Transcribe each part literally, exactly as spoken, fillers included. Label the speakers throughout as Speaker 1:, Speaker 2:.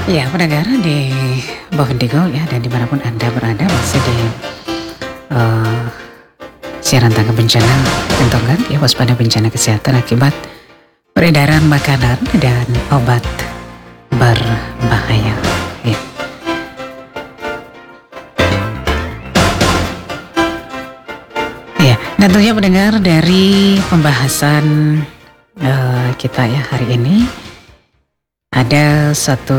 Speaker 1: Ya, pendengar di Bovendigul ya dan dimanapun Anda berada masih di uh, siaran tangga bencana kentongan ya, waspada bencana kesehatan akibat peredaran makanan dan obat berbahaya. Ya. Ya, dan tentunya pendengar dari pembahasan uh, kita ya hari ini ada satu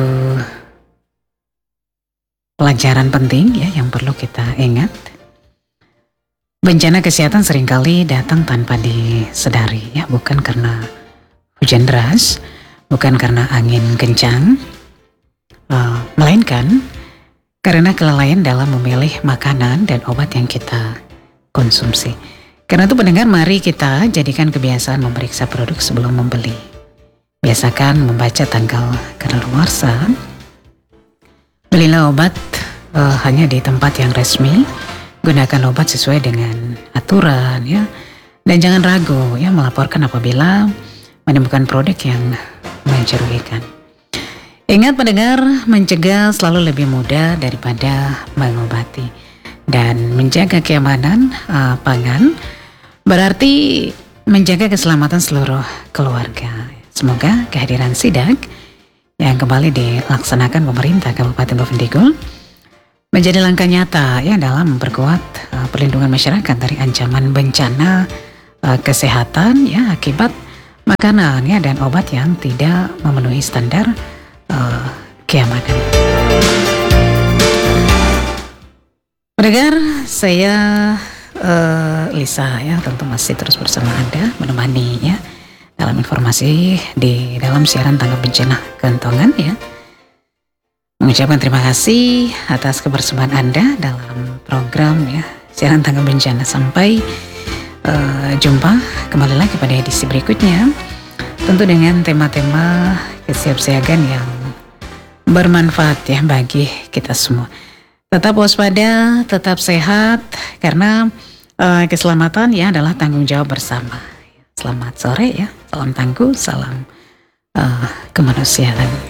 Speaker 1: pelajaran penting ya yang perlu kita ingat. Bencana kesehatan seringkali datang tanpa disadari ya, bukan karena hujan deras, bukan karena angin kencang, uh, melainkan karena kelalaian dalam memilih makanan dan obat yang kita konsumsi. Karena itu pendengar, mari kita jadikan kebiasaan memeriksa produk sebelum membeli. Biasakan membaca tanggal kadaluarsa. Belilah obat uh, hanya di tempat yang resmi. Gunakan obat sesuai dengan aturan ya. Dan jangan ragu ya melaporkan apabila menemukan produk yang mencurigakan. Ingat pendengar, mencegah selalu lebih mudah daripada mengobati. Dan menjaga keamanan uh, pangan berarti menjaga keselamatan seluruh keluarga. Semoga kehadiran sidak yang kembali dilaksanakan pemerintah Kabupaten Bovendigul menjadi langkah nyata ya dalam memperkuat uh, perlindungan masyarakat dari ancaman bencana uh, kesehatan ya akibat makanan ya dan obat yang tidak memenuhi standar uh, keamanan. Pendengar, saya uh, Lisa ya tentu masih terus bersama Anda menemani ya dalam informasi di dalam siaran tangga bencana kentongan ya. Mengucapkan terima kasih atas kebersamaan Anda dalam program ya siaran tangga bencana. Sampai uh, jumpa kembali lagi pada edisi berikutnya, tentu dengan tema-tema kesiapsiagaan yang bermanfaat ya bagi kita semua. Tetap waspada, tetap sehat, karena uh, keselamatan ya adalah tanggung jawab bersama. Selamat sore ya, salam tangguh, salam uh, kemanusiaan.